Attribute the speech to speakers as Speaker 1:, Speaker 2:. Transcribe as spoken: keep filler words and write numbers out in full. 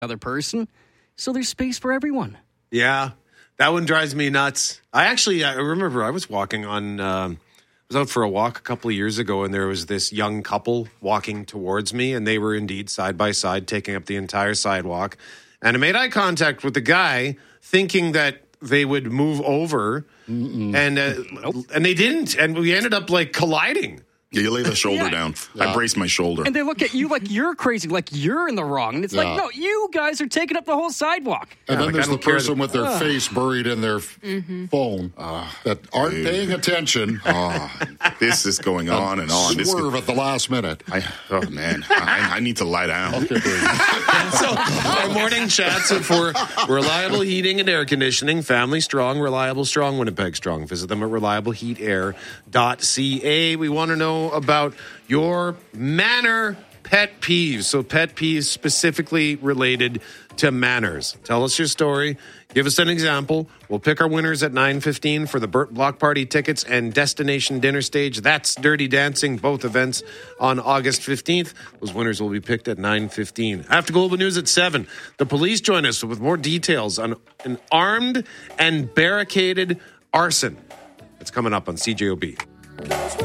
Speaker 1: other person. So there's space for everyone.
Speaker 2: Yeah, that one drives me nuts. I actually, I remember I was walking on, um, I was out for a walk a couple of years ago, and there was this young couple walking towards me, and they were indeed side by side, taking up the entire sidewalk. And I made eye contact with the guy, thinking that they would move over, Mm-mm. and uh, nope. and they didn't, and we ended up like colliding.
Speaker 3: Yeah, you lay the shoulder
Speaker 1: yeah.
Speaker 3: down.
Speaker 1: Yeah.
Speaker 3: I braced my shoulder.
Speaker 1: And they look at you like you're crazy, like you're in the wrong. And it's yeah. like, no, you guys are taking up the whole sidewalk.
Speaker 4: And
Speaker 1: yeah,
Speaker 4: then
Speaker 1: like,
Speaker 4: there's the person that, with their
Speaker 1: uh,
Speaker 4: face buried in their mm-hmm. phone uh, that aren't dude. paying attention.
Speaker 3: Oh, this is going on and on.
Speaker 4: Swerve
Speaker 3: this
Speaker 4: at the last minute.
Speaker 3: I, oh, man. I, I need to lie down.
Speaker 4: Okay,
Speaker 2: so our morning chats for Reliable Heating and Air Conditioning. Family strong, reliable, strong, Winnipeg strong. Visit them at reliable heat air dot c a. We want to know about your manner pet peeves. So pet peeves specifically related to manners. Tell us your story. Give us an example. We'll pick our winners at nine fifteen for the Burt Block Party tickets and Destination Dinner Stage. That's Dirty Dancing, both events on August fifteenth. Those winners will be picked at nine fifteen. After Global News at seven, the police join us with more details on an armed and barricaded arson. It's coming up on C J O B.